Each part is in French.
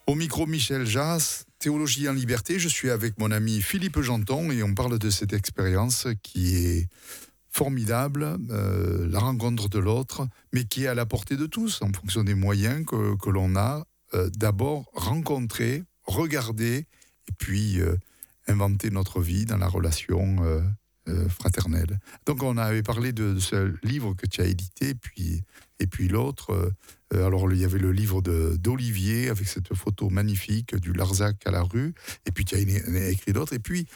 Au micro, Michel Jass, Théologie en liberté. Je suis avec mon ami Philippe Janton et on parle de cette expérience qui est formidable, la rencontre de l'autre, mais qui est à la portée de tous, en fonction des moyens que l'on a. D'abord, rencontrer, regarder, et puis inventer notre vie dans la relation fraternelle. Donc on avait parlé de ce livre que tu as édité, et puis l'autre, alors il y avait le livre d'Olivier avec cette photo magnifique du Larzac à la rue, et puis tu as écrit d'autres, et puis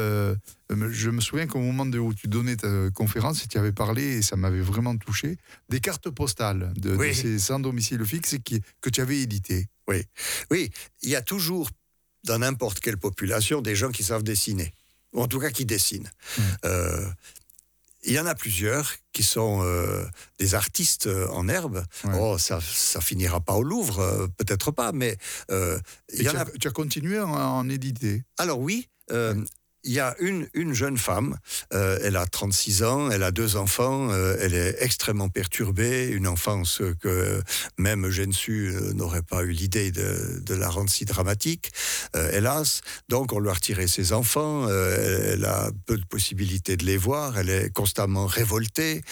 je me souviens qu'au moment où tu donnais ta conférence, tu avais parlé, et ça m'avait vraiment touché, des cartes postales de ces sans domicile fixe que tu avais éditées. Oui, il y a toujours dans n'importe quelle population des gens qui savent dessiner, ou en tout cas qui dessinent. Il y en a plusieurs qui sont des artistes en herbe. Ouais. Oh, ça finira pas au Louvre, peut-être pas, mais tu as continué à en éditer. Alors oui. Il y a une jeune femme, elle a 36 ans, elle a 2 enfants, elle est extrêmement perturbée, une enfance que même Eugène Sue n'aurait pas eu l'idée de la rendre si dramatique, hélas. Donc on lui a retiré ses enfants, elle a peu de possibilités de les voir, elle est constamment révoltée,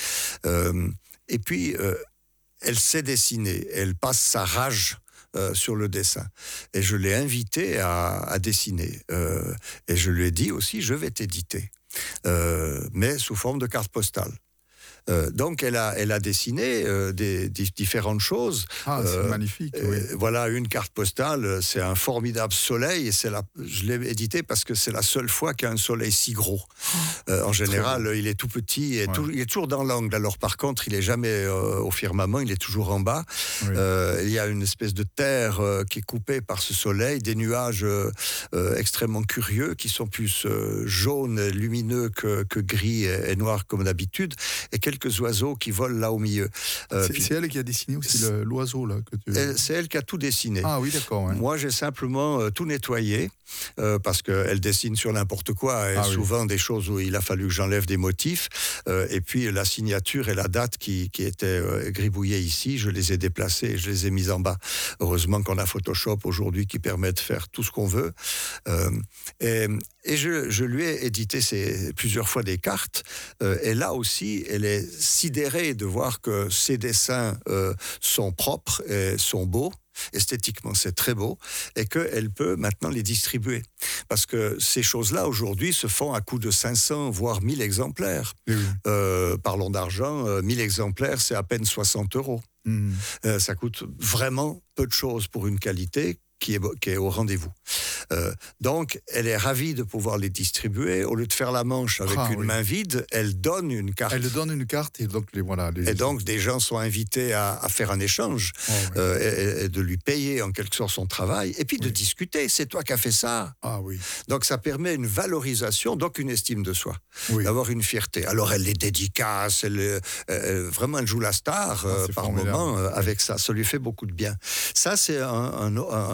et puis elle sait dessiner, elle passe sa rage sur le dessin. Et je l'ai invité à dessiner. Et je lui ai dit aussi, je vais t'éditer. Mais sous forme de carte postale. Donc elle a dessiné des différentes choses. Ah, c'est magnifique. Oui. Voilà, une carte postale, c'est un formidable soleil, et je l'ai édité parce que c'est la seule fois qu'il y a un soleil si gros. En général, il est tout petit, et il est toujours dans l'angle. Alors par contre, il est jamais au firmament, il est toujours en bas. Oui. Il y a une espèce de terre qui est coupée par ce soleil, des nuages extrêmement curieux qui sont plus jaunes, lumineux que gris et noirs comme d'habitude, et quelques oiseaux qui volent là au milieu. C'est elle qui a dessiné aussi l'oiseau là que tu... C'est elle qui a tout dessiné. Ah oui, d'accord. Ouais. Moi, j'ai simplement tout nettoyé parce qu'elle dessine sur n'importe quoi, et souvent des choses où il a fallu que j'enlève des motifs. Et puis la signature et la date qui étaient gribouillées ici, je les ai déplacées et je les ai mises en bas. Heureusement qu'on a Photoshop aujourd'hui qui permet de faire tout ce qu'on veut. Et je lui ai édité plusieurs fois des cartes. Et là aussi, elle est sidérée de voir que ses dessins sont propres et sont beaux. Esthétiquement, c'est très beau, et qu'elle peut maintenant les distribuer. Parce que ces choses-là, aujourd'hui, se font à coût de 500, voire 1000 exemplaires. Oui. Parlons d'argent, 1000 exemplaires, c'est à peine 60 €. Mmh. Ça coûte vraiment peu de choses pour une qualité qui est au rendez-vous. Donc, elle est ravie de pouvoir les distribuer. Au lieu de faire la manche avec une main vide, elle donne une carte. Elle donne une carte, et donc Et donc, des gens sont invités à faire un échange, et de lui payer en quelque sorte son travail, et puis de discuter. C'est toi qui as fait ça. Ah oui. Donc, ça permet une valorisation, donc une estime de soi, d'avoir une fierté. Alors, elle les dédicace, vraiment, elle joue la star par moment avec ça. Ça lui fait beaucoup de bien. Ça, c'est un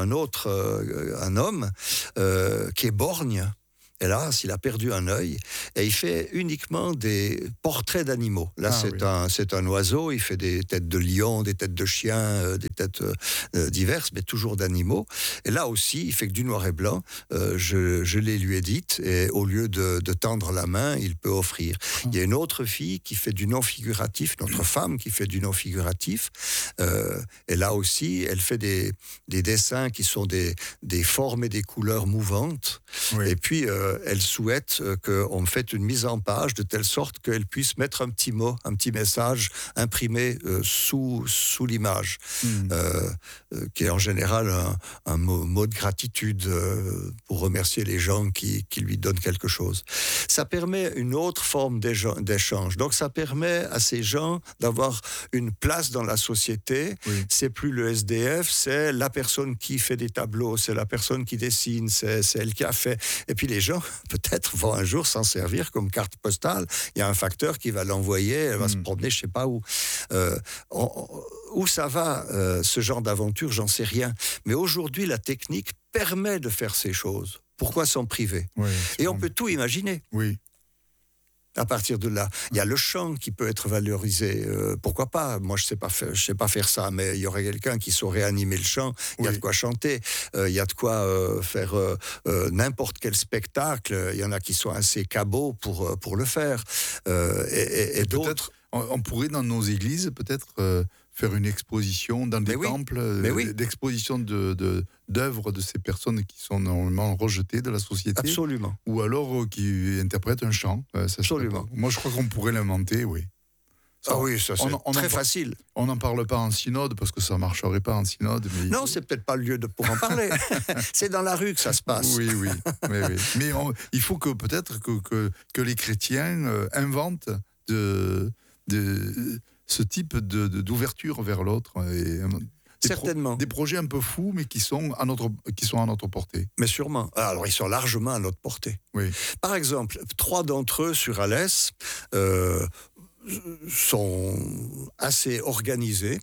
homme qui est borgne. Hélas, il a perdu un œil, et il fait uniquement des portraits d'animaux. Là, c'est un oiseau, il fait des têtes de lion, des têtes de chien, des têtes diverses, mais toujours d'animaux. Et là aussi, il fait que du noir et blanc. Je les lui édite, et au lieu de tendre la main, il peut offrir. Il y a une autre fille qui fait du non-figuratif, notre femme qui fait du non-figuratif. Et là aussi, elle fait des dessins qui sont des formes et des couleurs mouvantes. Oui. Et puis, elle souhaite qu'on fasse une mise en page de telle sorte qu'elle puisse mettre un petit mot, un petit message imprimé sous l'image, qui est en général un mot de gratitude pour remercier les gens qui lui donnent quelque chose. Ça permet une autre forme d'échange. Donc ça permet à ces gens d'avoir une place dans la société. Oui. C'est plus le SDF, c'est la personne qui fait des tableaux, c'est la personne qui dessine, c'est elle qui a fait. Et puis les gens, peut-être, vont un jour s'en servir comme carte postale. Il y a un facteur qui va l'envoyer, elle va se promener, je ne sais pas où. Où ça va, ce genre d'aventure, j'en sais rien. Mais aujourd'hui, la technique permet de faire ces choses. Pourquoi s'en priver ? Et on peut tout imaginer. Oui. À partir de là, il y a le chant qui peut être valorisé. Pourquoi pas? Moi, je sais pas faire ça, mais il y aurait quelqu'un qui saurait animer le chant. Il y a de quoi chanter. Il y a de quoi faire n'importe quel spectacle. Il y en a qui sont assez cabots pour le faire. Et d'autres. On pourrait, dans nos églises, peut-être faire une exposition dans des temples, d'exposition d'œuvres de ces personnes qui sont normalement rejetées de la société. Absolument. Ou alors qui interprètent un chant. Absolument. Moi, je crois qu'on pourrait l'inventer, oui. Ça, oui, ça c'est très facile. On n'en parle pas en synode parce que ça ne marcherait pas en synode. Mais non, c'est peut-être pas le lieu pour en parler. C'est dans la rue que ça se passe. Oui. Mais il faut que peut-être que les chrétiens inventent ce type d'ouverture vers l'autre. Certainement. Des projets un peu fous, mais qui sont à notre portée. Mais sûrement. Alors, ils sont largement à notre portée. Oui. Par exemple, 3 d'entre eux sur Alès sont assez organisés.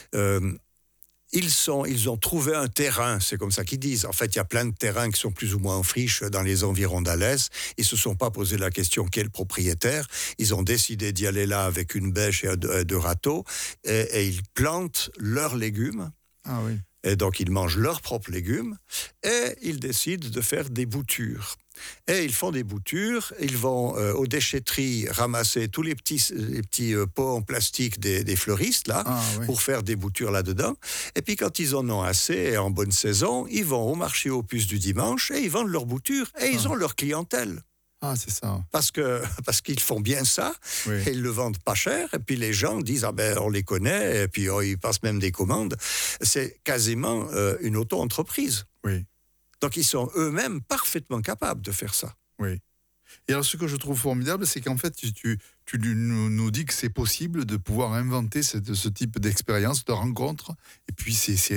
Ils ont trouvé un terrain, c'est comme ça qu'ils disent. En fait, il y a plein de terrains qui sont plus ou moins en friche dans les environs d'Alès. Ils ne se sont pas posé la question qui est le propriétaire. Ils ont décidé d'y aller là avec une bêche et 2 râteaux. Et ils plantent leurs légumes. Ah oui. Et donc, ils mangent leurs propres légumes. Et ils décident de faire des boutures. Et ils font des boutures, ils vont aux déchetteries ramasser tous les petits pots en plastique des fleuristes, là, pour faire des boutures là-dedans. Et puis quand ils en ont assez, et en bonne saison, ils vont au marché aux puces du dimanche et ils vendent leurs boutures et ils ont leur clientèle. Ah, c'est ça. Parce qu'ils font bien ça, et ils le vendent pas cher, et puis les gens disent, on les connaît, et puis ils passent même des commandes. C'est quasiment une auto-entreprise. Oui. Donc, ils sont eux-mêmes parfaitement capables de faire ça. Oui. Et alors, ce que je trouve formidable, c'est qu'en fait, tu nous dis que c'est possible de pouvoir inventer ce type d'expérience, de rencontre. Et puis,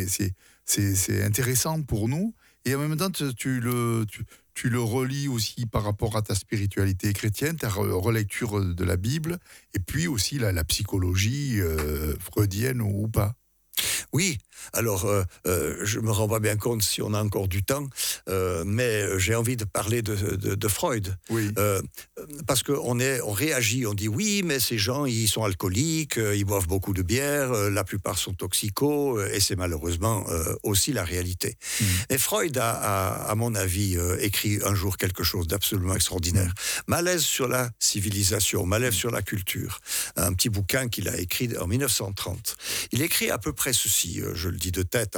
c'est intéressant pour nous. Et en même temps, tu le relis aussi par rapport à ta spiritualité chrétienne, ta relecture de la Bible, et puis aussi la psychologie freudienne ou pas. Oui, alors je me rends pas bien compte si on a encore du temps, mais j'ai envie de parler de Freud. Oui. Parce qu'on réagit, on dit oui, mais ces gens, ils sont alcooliques, ils boivent beaucoup de bière, la plupart sont toxicos, et c'est malheureusement aussi la réalité. Et Freud a, à mon avis, écrit un jour quelque chose d'absolument extraordinaire. Malaise sur la civilisation, malaise sur la culture. Un petit bouquin qu'il a écrit en 1930. Il écrit à peu près ceci, je le dis de tête.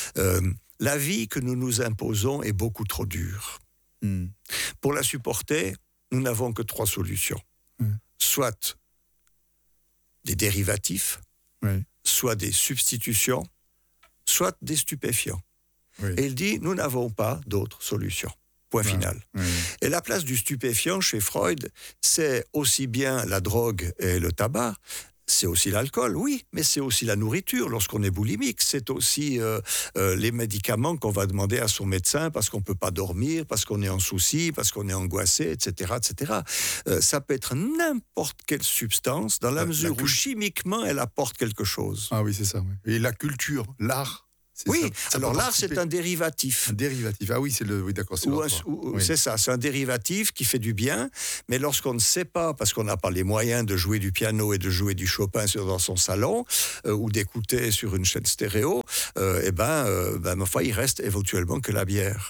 La vie que nous nous imposons est beaucoup trop dure. Pour la supporter, nous n'avons que 3 solutions. Soit des dérivatifs, soit des substitutions, soit des stupéfiants. Et il dit, nous n'avons pas d'autres solutions. Point final. Et la place du stupéfiant chez Freud, c'est aussi bien la drogue et le tabac, c'est aussi l'alcool, oui, mais c'est aussi la nourriture lorsqu'on est boulimique, c'est aussi les médicaments qu'on va demander à son médecin parce qu'on ne peut pas dormir, parce qu'on est en souci, parce qu'on est angoissé, etc. etc. Ça peut être n'importe quelle substance dans la mesure où chimiquement elle apporte quelque chose. Ah oui, c'est ça. Oui. Et la culture, l'art. Oui, alors l'art, c'est un dérivatif. Un dérivatif, ah oui, oui, d'accord, c'est c'est ça, c'est un dérivatif qui fait du bien, mais lorsqu'on ne sait pas, parce qu'on n'a pas les moyens de jouer du piano et de jouer du Chopin dans son salon, ou d'écouter sur une chaîne stéréo, ma foi, il reste éventuellement que la bière.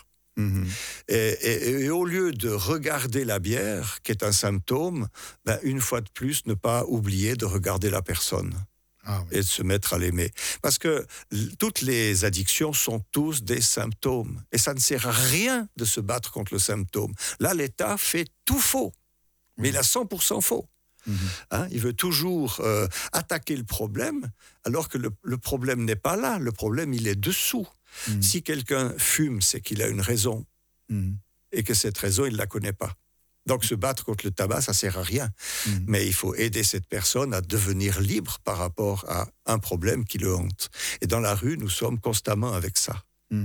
Et au lieu de regarder la bière, qui est un symptôme, une fois de plus, ne pas oublier de regarder la personne. Et de se mettre à l'aimer. Parce que toutes les addictions sont tous des symptômes. Et ça ne sert à rien de se battre contre le symptôme. Là, l'État fait tout faux. Mais il a 100% faux. Il veut toujours attaquer le problème, alors que le problème n'est pas là. Le problème, il est dessous. Si quelqu'un fume, c'est qu'il a une raison. Et que cette raison, il ne la connaît pas. Donc, se battre contre le tabac, ça ne sert à rien. Mais il faut aider cette personne à devenir libre par rapport à un problème qui le hante. Et dans la rue, nous sommes constamment avec ça.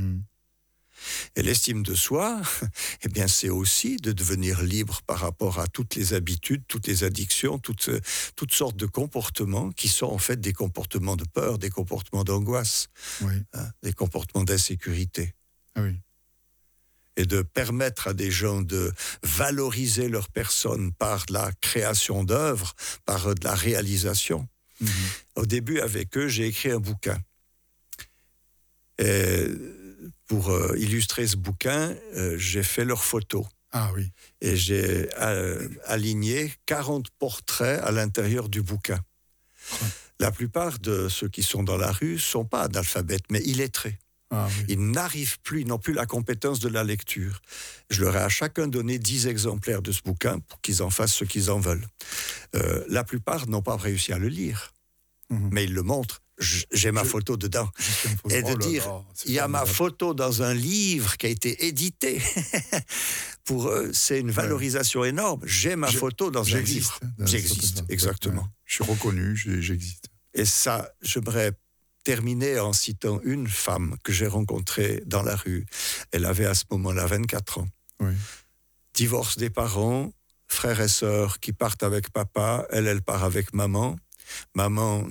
Et l'estime de soi, c'est aussi de devenir libre par rapport à toutes les habitudes, toutes les addictions, toutes sortes de comportements qui sont en fait des comportements de peur, des comportements d'angoisse, des comportements d'insécurité. Ah oui. et de permettre à des gens de valoriser leur personne par de la création d'œuvres, par de la réalisation. Au début, avec eux, j'ai écrit un bouquin. Et pour illustrer ce bouquin, j'ai fait leurs photos. Ah oui. Et j'ai aligné 40 portraits à l'intérieur du bouquin. La plupart de ceux qui sont dans la rue ne sont pas analphabètes, mais illettrés. Ah oui. Ils n'arrivent plus, ils n'ont plus la compétence de la lecture. Je leur ai à chacun donné 10 exemplaires de ce bouquin pour qu'ils en fassent ce qu'ils en veulent. La plupart n'ont pas réussi à le lire, mais ils le montrent. J'ai ma photo dedans. Et de dire, il y a ma photo dans un livre qui a été édité. Pour eux, c'est une valorisation énorme. J'ai ma photo dans un livre. J'existe, exactement. Je suis reconnu, j'existe. Et ça, j'aimerais terminer en citant une femme que j'ai rencontrée dans la rue. Elle avait à ce moment-là 24 ans. Oui. Divorce des parents, frères et sœurs qui partent avec papa, elle part avec maman. Maman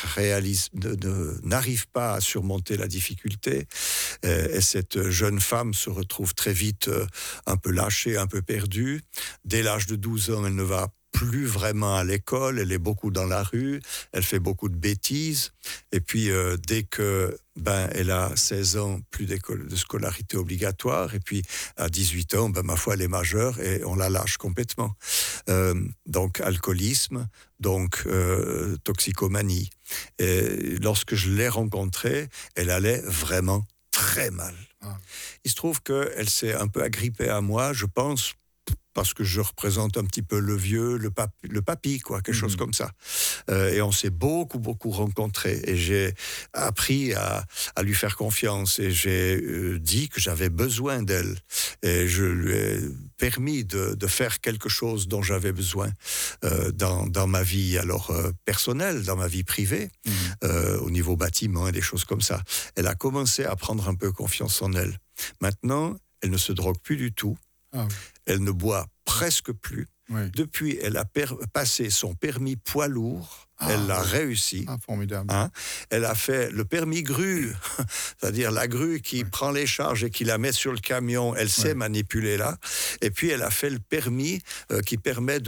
n'arrive pas à surmonter la difficulté et cette jeune femme se retrouve très vite un peu lâchée, un peu perdue. Dès l'âge de 12 ans, elle ne va plus vraiment à l'école, elle est beaucoup dans la rue, elle fait beaucoup de bêtises. Et puis, dès que elle a 16 ans, plus de scolarité obligatoire. Et puis, à 18 ans, ma foi, elle est majeure et on la lâche complètement. Donc, alcoolisme, donc toxicomanie. Et lorsque je l'ai rencontrée, elle allait vraiment très mal. Il se trouve qu'elle s'est un peu agrippée à moi, je pense, parce que je représente un petit peu le vieux, le papy, quoi, quelque chose comme ça. Et on s'est beaucoup rencontrés. Et j'ai appris à lui faire confiance. Et j'ai dit que j'avais besoin d'elle. Et je lui ai permis de faire quelque chose dont j'avais besoin dans ma vie personnelle, dans ma vie privée, au niveau bâtiment et des choses comme ça. Elle a commencé à prendre un peu confiance en elle. Maintenant, elle ne se drogue plus du tout. Ah oui. Elle ne boit presque plus. Oui. Depuis, elle a passé son permis poids lourd. Elle l'a réussi. Formidable. Elle a fait le permis grue, c'est-à-dire la grue qui prend les charges et qui la met sur le camion. Elle sait manipuler là. Et puis, elle a fait le permis qui permet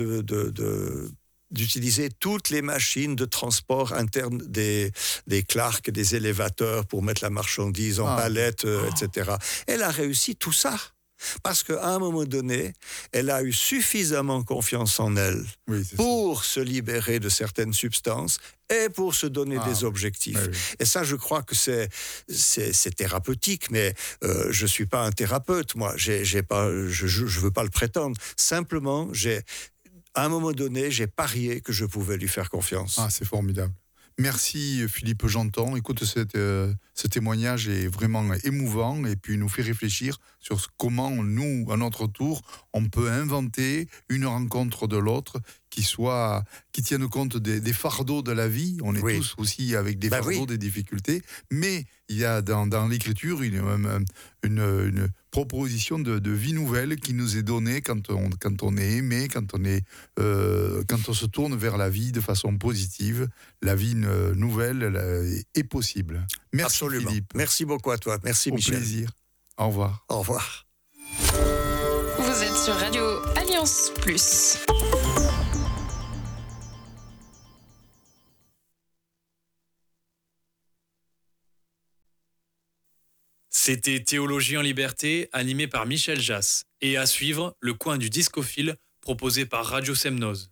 d'utiliser toutes les machines de transport interne des Clark, des élévateurs pour mettre la marchandise en palette, etc. Elle a réussi tout ça. Parce qu'à un moment donné, elle a eu suffisamment confiance en elle pour se libérer de certaines substances et pour se donner des objectifs. Oui. Et ça, je crois que c'est thérapeutique, mais je ne suis pas un thérapeute, moi. Je veux pas le prétendre. Simplement, à un moment donné, j'ai parié que je pouvais lui faire confiance. C'est formidable. Merci Philippe Janton. Écoute, ce témoignage est vraiment émouvant et puis nous fait réfléchir sur comment nous, à notre tour, on peut inventer une rencontre de l'autre qui tienne compte des fardeaux de la vie. On est tous aussi avec des fardeaux, des difficultés, mais il y a dans l'écriture une proposition de vie nouvelle qui nous est donnée quand on est aimé, quand on se tourne vers la vie de façon positive. La vie nouvelle est possible. Merci. Absolument. Philippe. Merci beaucoup à toi. Merci Michel. Au plaisir. Au revoir. Au revoir. Vous êtes sur Radio Alliance Plus. C'était Théologie en liberté, animé par Michel Jass. Et à suivre, le coin du discophile, proposé par Radio Semnoz.